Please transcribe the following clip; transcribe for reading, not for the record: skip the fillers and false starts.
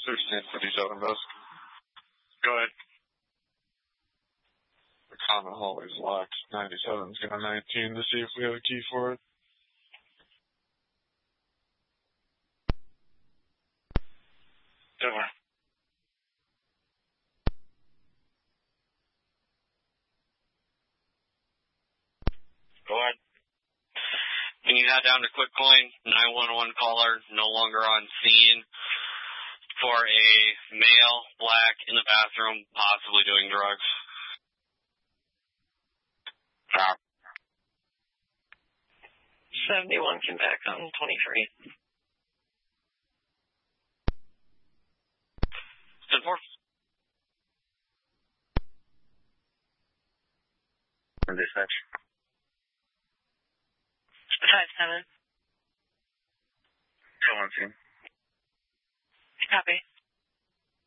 1657 Bus. Go ahead. The common hallway's locked. 97's going 19 to see if we have a key for it. Over. Go ahead. Can you head down to QuickCoin? 911 caller, no longer on scene, for a male, black, in the bathroom, possibly doing drugs. 71 came back on 23. 10-4. Dispatch. 5-7. Still on scene. Copy.